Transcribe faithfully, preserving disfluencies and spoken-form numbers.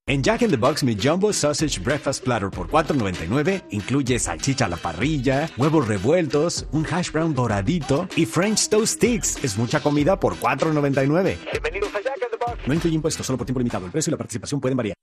En Jack in the Box, mi Jumbo Sausage Breakfast Platter por cuatro noventa y nueve incluye salchicha a la parrilla, huevos revueltos, un hash brown doradito y French Toast Sticks. Es mucha comida por cuatro noventa y nueve. Bienvenidos a Jack in the Box. No incluye impuestos, solo por tiempo limitado. El precio y la participación pueden variar.